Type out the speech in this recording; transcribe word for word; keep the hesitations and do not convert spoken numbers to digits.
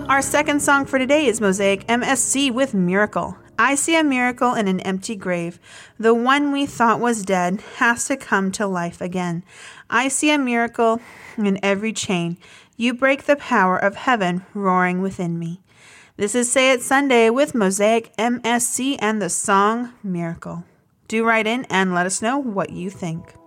Our second song for today is Mosaic M S C with Miracle. I see a miracle in an empty grave. The one we thought was dead has to come to life again. I see a miracle in every chain. You break the power of heaven roaring within me. This is Say It Sunday with Mosaic M S C and the song Miracle. Do write in and let us know what you think.